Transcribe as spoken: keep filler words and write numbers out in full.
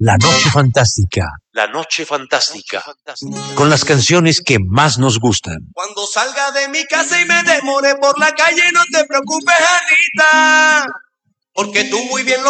La Noche Fantástica. La Noche Fantástica. Con las canciones que más nos gustan. Cuando salga de mi casa y me demore por la calle, no te preocupes, Anita, porque tú muy bien lo